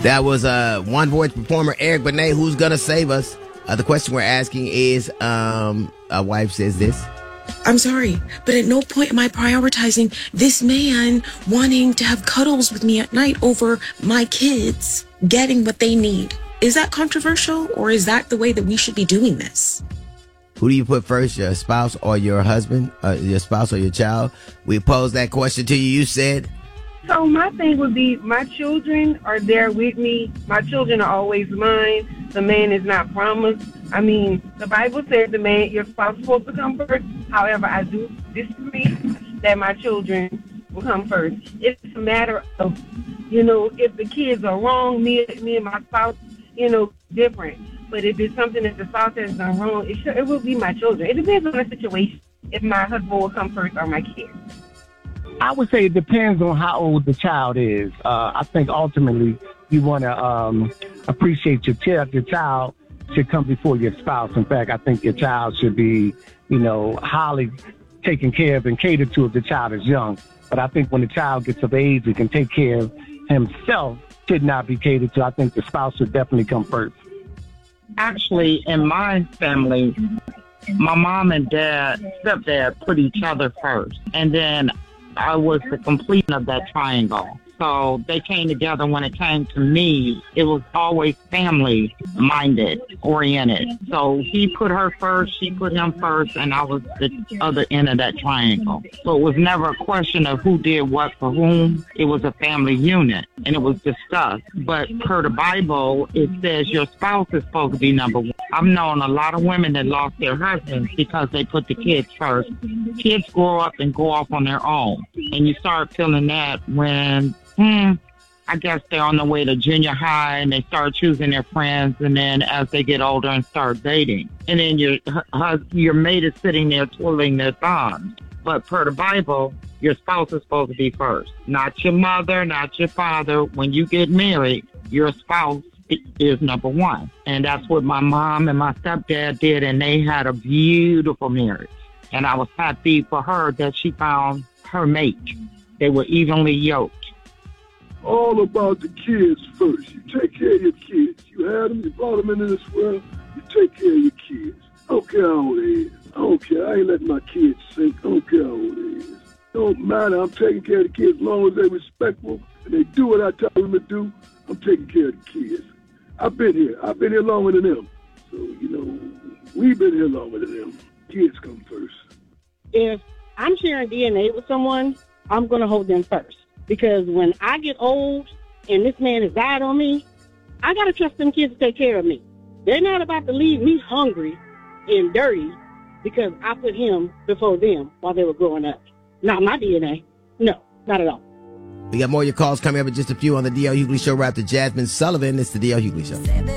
That was One Voice performer Eric Benet. Who's gonna save us? The question we're asking is, a wife says this. I'm sorry, but at no point am I prioritizing this man wanting to have cuddles with me at night over my kids getting what they need. Is that controversial, or is that the way that we should be doing this? Who do you put first, your spouse or your husband, your spouse or your child? We posed that question to you. You said... So my thing would be, my children are there with me. My children are always mine. The man is not promised. I mean, the Bible says your spouse is supposed to come first. However, I do disagree that my children will come first. It's a matter of, if the kids are wrong, me and my spouse, different. But if it's something that the spouse has done wrong, it will be my children. It depends on the situation if my husband will come first or my kids. I would say it depends on how old the child is. I think ultimately you want to appreciate your child. Your child should come before your spouse. In fact, I think your child should be, highly taken care of and catered to if the child is young. But I think when the child gets of age and can take care of himself, should not be catered to. I think the spouse should definitely come first. Actually, in my family, my mom and stepdad put each other first. And then I was the completion of that triangle. So they came together. When it came to me, it was always family-minded, oriented. So he put her first, she put him first, and I was the other end of that triangle. So it was never a question of who did what for whom. It was a family unit, and it was discussed. But per the Bible, it says your spouse is supposed to be number one. I've known a lot of women that lost their husbands because they put the kids first. Kids grow up and go off on their own, and you start feeling that when I guess they're on the way to junior high and they start choosing their friends, and then as they get older and start dating, and then your mate is sitting there twiddling their thumbs. But per the Bible, your spouse is supposed to be first, not your mother, not your father. When you get married, your spouse is number one, and that's what my mom and my stepdad did, and they had a beautiful marriage. And I was happy for her that she found her mate. They were evenly yoked. All about the kids first. You take care of your kids. You had them, you brought them into this world, you take care of your kids. I don't care how old they is. I don't care. I ain't letting my kids sink. I don't care how old they is. It don't matter. I'm taking care of the kids as long as they're respectful and they do what I tell them to do. I'm taking care of the kids. I've been here. I've been here longer than them. So, we've been here longer than them. Kids come first. If I'm sharing DNA with someone, I'm going to hold them first. Because when I get old and this man has died on me, I got to trust them kids to take care of me. They're not about to leave me hungry and dirty because I put him before them while they were growing up. Not my DNA. No, not at all. We got more of your calls coming up in just a few on the D.L. Hughley Show right after Jasmine Sullivan. It's the D.L. Hughley Show.